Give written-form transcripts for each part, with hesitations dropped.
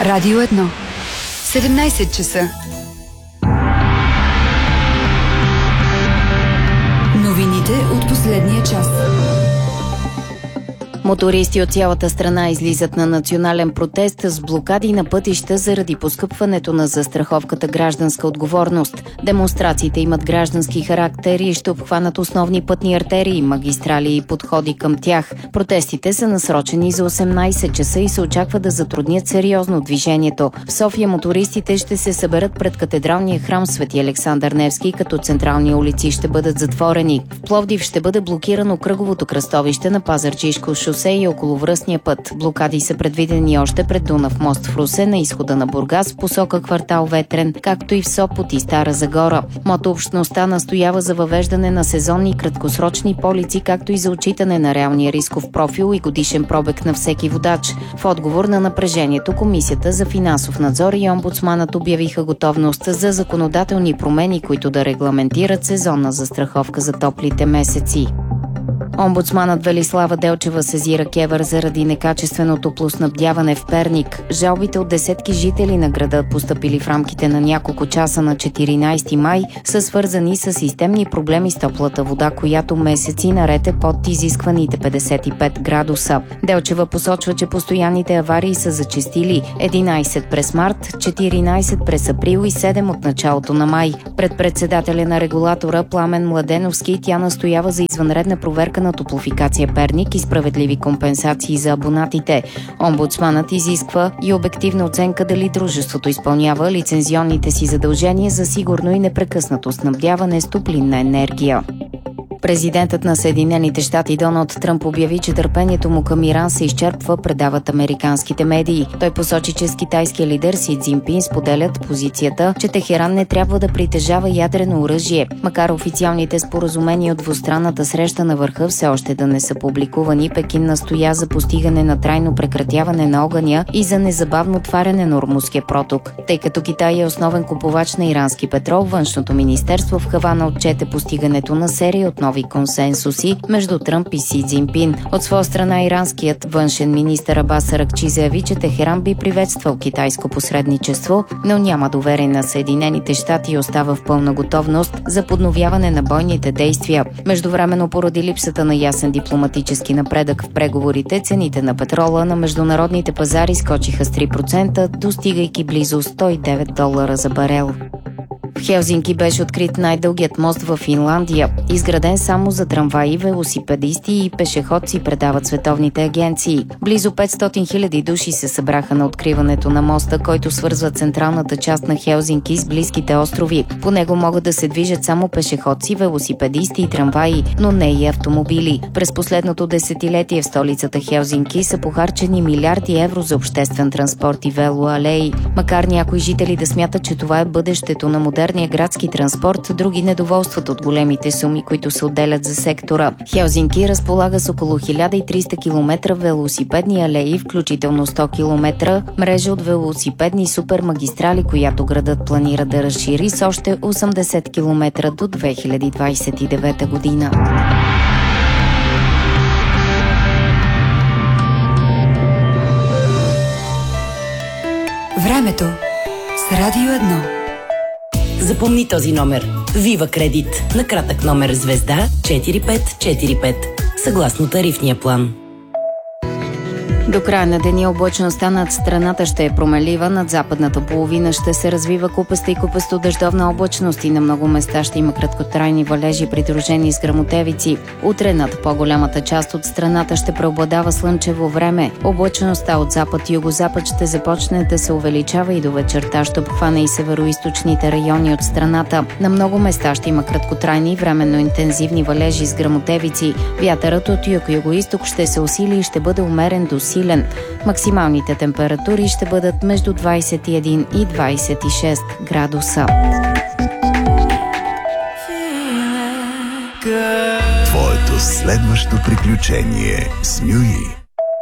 Радио 1. 17 часа. Новините от последния час. Мотористи от цялата страна излизат на национален протест с блокади на пътища заради поскъпването на застраховката гражданска отговорност. Демонстрациите имат граждански характер и ще обхванат основни пътни артерии, магистрали и подходи към тях. Протестите са насрочени за 18 часа и се очаква да затруднят сериозно движението. В София мотористите ще се съберат пред катедралния храм Свети Александър Невски, като централни улици ще бъдат затворени. В Пловдив ще бъде блокирано кръговото кръстовище на Пазарджишко шосе и околовръстния път. Блокади са предвидени още пред Дунав мост в Русе, на изхода на Бургас, посока квартал Ветрен, както и в Сопот и Стара Загора. Мотообщността настоява за въвеждане на сезонни и краткосрочни полици, както и за отчитане на реалния рисков профил и годишен пробег на всеки водач. В отговор на напрежението, Комисията за финансов надзор и омбудсманът обявиха готовност за законодателни промени, които да регламентират сезонна застраховка за топлите месеци. Омбудсманът Велислава Делчева сезира КЕВР заради некачествено топлоснабдяване в Перник. Жалбите от десетки жители на града, постъпили в рамките на няколко часа на 14 май, са свързани с системни проблеми с топлата вода, която месеци наред е под изискваните 55 градуса. Делчева посочва, че постоянните аварии са зачестили: 11 през март, 14 през април и 7 от началото на май. Пред председателя на регулатора Пламен Младеновски тя настоява за извънредна проверка на Топлофикация Перник и справедливи компенсации за абонатите. Омбудсманът изисква и обективна оценка дали дружеството изпълнява лицензионните си задължения за сигурно и непрекъснато снабдяване с топлинна енергия. Президентът на Съединените щати Доналд Тръмп обяви, че търпението му към Иран се изчерпва, предават американските медии. Той посочи, че с китайския лидер Си Цзинпин споделят позицията, че Техеран не трябва да притежава ядрено оръжие. Макар официалните споразумения от двустранната среща на върха все още да не са публикувани, Пекин настоя за постигане на трайно прекратяване на огъня и за незабавно отваряне на Ормузския проток. Тъй като Китай е основен купувач на ирански петрол, Външното министерство в Хавана отчете постигането на серия от нови консенсуси между Тръмп и Си Цзинпин. От своя страна иранският външен министър Абас Аракчи заяви, че Техеран би приветствал китайско посредничество, но няма доверие на Съединените щати и остава в пълна готовност за подновяване на бойните действия. Междувременно, поради липсата на ясен дипломатически напредък в преговорите, цените на петрола на международните пазари скочиха с 3%, достигайки близо $109 за барел. В Хелзинки беше открит най-дългият мост в Финландия, изграден само за трамваи, велосипедисти и пешеходци, предават световните агенции. Близо 500 000 души се събраха на откриването на моста, който свързва централната част на Хелзинки с близките острови. По него могат да се движат само пешеходци, велосипедисти и трамваи, но не и автомобили. През последното десетилетие в столицата Хелзинки са похарчени милиарди евро за обществен транспорт и велоалеи. Макар някои жители да смятат, че това е бъдещето на модерния градски транспорт, други недоволстват от големите суми, които се отделят за сектора. Хелзинки разполага с около 1300 км велосипедни алеи, включително 100 км мрежа от велосипедни супермагистрали, която градът планира да разшири с още 80 км до 2029 година. Времето с Радио 1. Запомни този номер. Вива Кредит. На кратък номер звезда 4545. Съгласно тарифния план. До края на деня облачността над страната ще е промелива, над западната половина ще се развива купеста и купесто-дъждовна облачност и на много места ще има краткотрайни валежи, придружени с гръмотевици. Утре над по-голямата част от страната ще преобладава слънчево време. Облачността от запад и югозапад ще започне да се увеличава и до вечерта ще обхване и североизточните райони от страната. На много места ще има краткотрайни и временно интензивни валежи с гръмотевици. Вятърът от юг-югоизток ще се усили и ще бъде умерен до силен. Максималните температури ще бъдат между 21 и 26 градуса. Твоето следващо приключение с Нюи.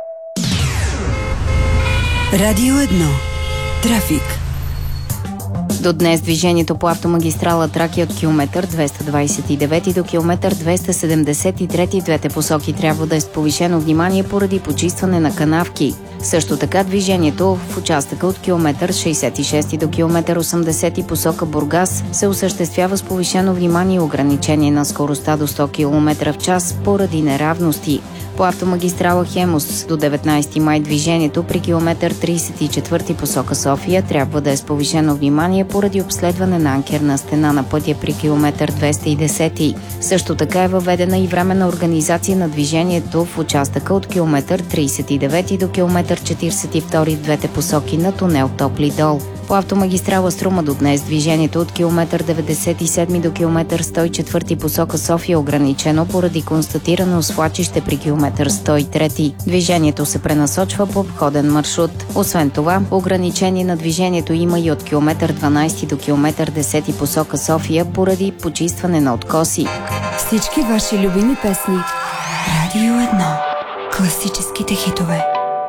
Радио 1. Трафик. До днес движението по автомагистрала Тракия от километър 229 до километър 273 в двете посоки трябва да е с повишено внимание поради почистване на канавки. Също така движението в участъка от километър 66 до километър 80 посока Бургас се осъществява с повишено внимание и ограничение на скоростта до 100 км в час поради неравности. По автомагистрала Хемус до 19 май движението при километър 34 посока София трябва да е с повишено внимание поради обследване на анкерна стена на пътя при километър 210. Също така е въведена и временна организация на движението в участъка от километър 39 до километър 42 в двете посоки на тунел Топли дол. По автомагистрала Струма до днес движението от километър 97 до километър 104 посока София е ограничено поради констатирано свлачище при километър 103. Движението се пренасочва по обходен маршрут. Освен това, ограничение на движението има и от километър 12 до километър 10 посока София поради почистване на откоси. Всички ваши любими песни. Радио 1. Класическите хитове.